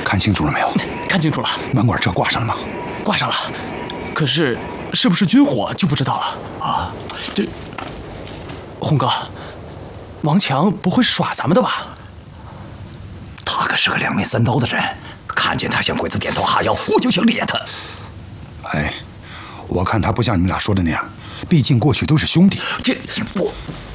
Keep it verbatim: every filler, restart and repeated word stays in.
看清楚了没有？ 看清楚了。 门管车挂上了吗？ 挂上了。可是，是不是军火就不知道了啊？这，红哥，王强不会是耍咱们的吧？ 他可是个两面三刀的人，看见他向鬼子点头哈腰，我就想猎他。 哎，我看他不像你们俩说的那样，毕竟过去都是兄弟。 这我。